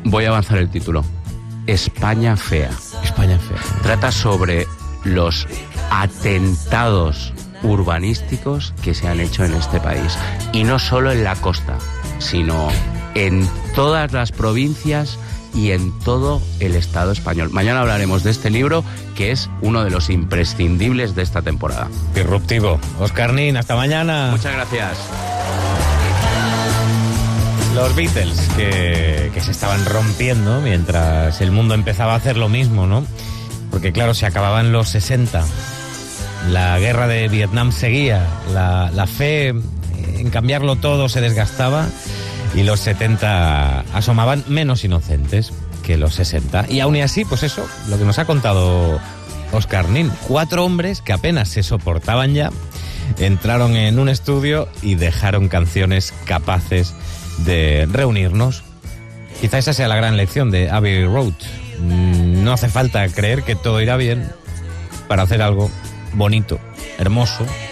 Voy a avanzar el título. España fea. España fea. Trata sobre los atentados urbanísticos que se han hecho en este país. Y no solo en la costa, sino en todas las provincias y en todo el Estado español. Mañana hablaremos de este libro, que es uno de los imprescindibles de esta temporada. Disruptivo. Óscar Nin, hasta mañana. Muchas gracias. Los Beatles, que se estaban rompiendo mientras el mundo empezaba a hacer lo mismo, ¿no? Porque claro, se acababan los 60. La guerra de Vietnam seguía. La fe en cambiarlo todo se desgastaba. Y los 70 asomaban menos inocentes que los 60. Y aún y así, pues eso, lo que nos ha contado Óscar Nin. 4 hombres que apenas se soportaban ya, entraron en un estudio y dejaron canciones capaces de reunirnos. Quizá esa sea la gran lección de Abbey Road. No hace falta creer que todo irá bien para hacer algo bonito, hermoso,